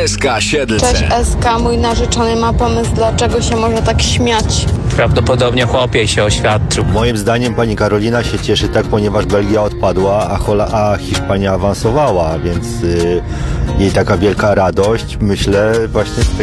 SK Siedlce. Cześć SK, mój narzeczony ma pomysł, dlaczego się może tak śmiać. Prawdopodobnie chłopiej się oświadczył. Moim zdaniem pani Karolina się cieszy tak, ponieważ Belgia odpadła, a Hiszpania awansowała, więc jej taka wielka radość, myślę, właśnie z tego